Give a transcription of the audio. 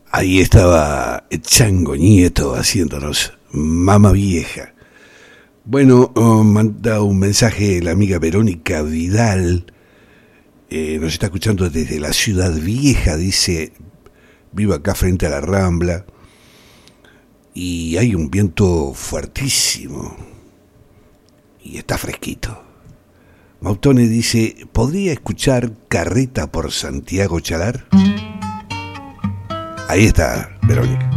Ahí estaba Chango Nieto haciéndonos Mama Vieja. Bueno, manda un mensaje la amiga Verónica Vidal. Nos está escuchando desde la Ciudad Vieja, dice, vivo acá frente a la Rambla y hay un viento fuertísimo y está fresquito. Mautone dice, ¿podría escuchar Carreta por Santiago Chalar? Ahí está, Verónica.